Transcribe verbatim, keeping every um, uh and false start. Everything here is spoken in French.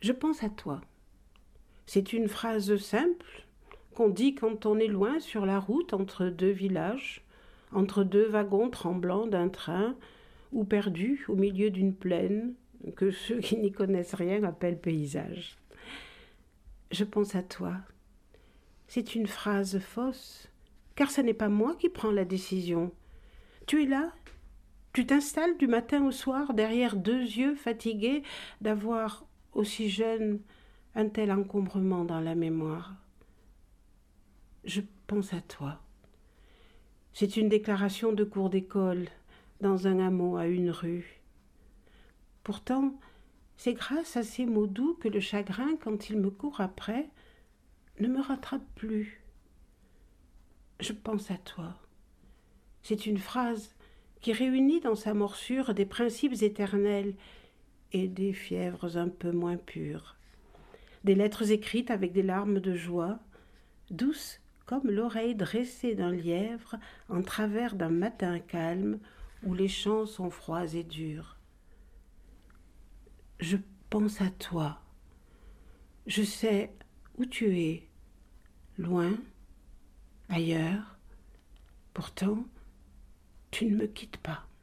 Je pense à toi. C'est une phrase simple qu'on dit quand on est loin sur la route entre deux villages, entre deux wagons tremblants d'un train ou perdu au milieu d'une plaine que ceux qui n'y connaissent rien appellent paysage. Je pense à toi. C'est une phrase fausse, car ce n'est pas moi qui prends la décision. Tu es là, tu t'installes du matin au soir derrière deux yeux fatigués d'avoir, aussi jeune, un tel encombrement dans la mémoire. Je pense à toi. C'est une déclaration de cours d'école dans un hameau à une rue. Pourtant, c'est grâce à ces mots doux que le chagrin, quand il me court après, ne me rattrape plus. Je pense à toi. C'est une phrase qui réunit dans sa morsure des principes éternels et des fièvres un peu moins pures. Des lettres écrites avec des larmes de joie, douces comme l'oreille dressée d'un lièvre en travers d'un matin calme où les champs sont froids et durs. Je pense à toi. Je sais où tu es, loin, ailleurs. Pourtant, tu ne me quittes pas.